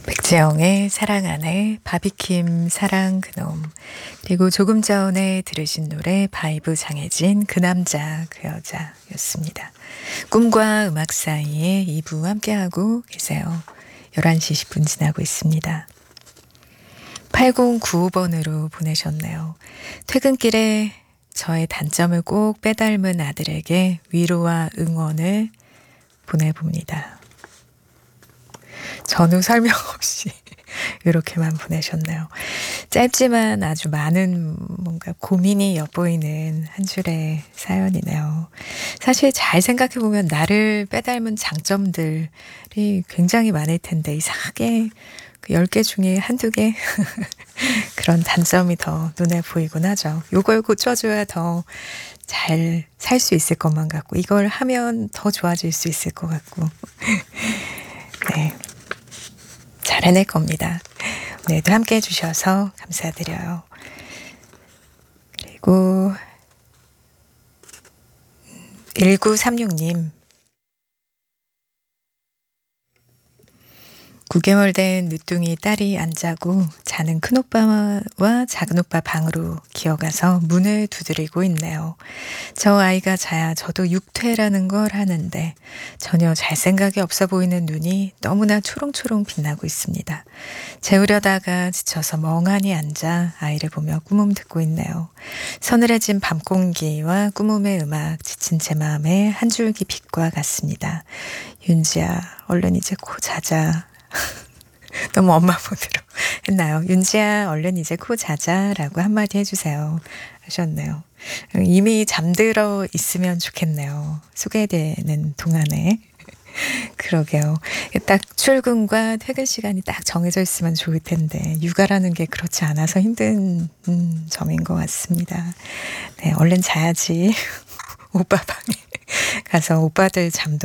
백지영의 사랑 안에, 바비킴 사랑 그놈, 그리고 조금 전에 들으신 노래 바이브 장혜진 그 남자 그 여자였습니다. 꿈과 음악 사이에 2부 함께하고 계세요. 11시 10분 지나고 있습니다. 8095번으로 보내셨네요. 퇴근길에 저의 단점을 꼭 빼닮은 아들에게 위로와 응원을 보내봅니다. 전후 설명 없이 이렇게만 보내셨네요. 짧지만 아주 많은 뭔가 고민이 엿보이는 한 줄의 사연이네요. 사실 잘 생각해보면 나를 빼닮은 장점들이 굉장히 많을 텐데 이상하게 그 10개 중에 한두 개 그런 단점이 더 눈에 보이곤 하죠. 요걸 고쳐줘야 더 잘 살 수 있을 것만 같고 이걸 하면 더 좋아질 수 있을 것 같고 네, 잘 해낼 겁니다. 오늘도 함께 해주셔서 감사드려요. 그리고 1936님 9개월 된 늦둥이 딸이 안 자고 자는 큰오빠와 작은오빠 방으로 기어가서 문을 두드리고 있네요. 저 아이가 자야 저도 육퇴라는 걸 하는데 전혀 잘 생각이 없어 보이는 눈이 너무나 초롱초롱 빛나고 있습니다. 재우려다가 지쳐서 멍하니 앉아 아이를 보며 꿈음 듣고 있네요. 서늘해진 밤 공기와 꿈음의 음악 지친 제 마음에 한 줄기 빛과 같습니다. 윤지야 얼른 이제 코 자자. 너무 엄마 모드로 했나요? 윤지야 얼른 이제 코 자자라고 한마디 해주세요 하셨네요. 이미 잠들어 있으면 좋겠네요. 소개되는 동안에. 그러게요. 딱 출근과 퇴근 시간이 딱 정해져 있으면 좋을 텐데 육아라는 게 그렇지 않아서 힘든 점인 것 같습니다. 네, 얼른 자야지. 오빠 방에 가서 오빠들 잠도